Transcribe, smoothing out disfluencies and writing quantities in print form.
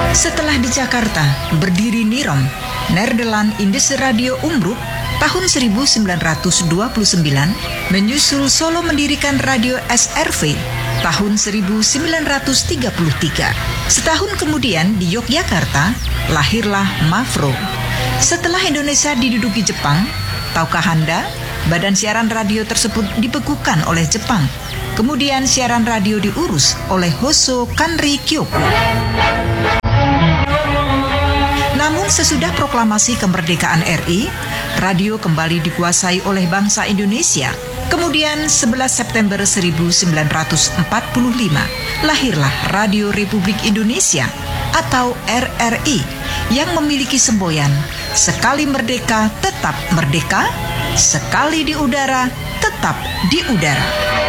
Setelah di Jakarta berdiri Nirom, Nederland Indische Radio Omroep tahun 1929, menyusul Solo mendirikan Radio SRV tahun 1933. Setahun kemudian di Yogyakarta lahirlah Mavro. Setelah Indonesia diduduki Jepang, tahukah Anda, badan siaran radio tersebut dibekukan oleh Jepang. Kemudian siaran radio diurus oleh Hoso Kanri Kyoku. Namun sesudah proklamasi kemerdekaan RI, radio kembali dikuasai oleh bangsa Indonesia. Kemudian 11 September 1945, lahirlah Radio Republik Indonesia atau RRI yang memiliki semboyan sekali merdeka tetap merdeka, sekali di udara tetap di udara.